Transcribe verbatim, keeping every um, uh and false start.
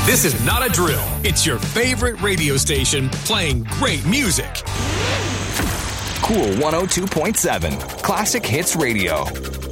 This is not a drill. It's your favorite radio station playing great music. Cool one oh two point seven. Classic Hits Radio.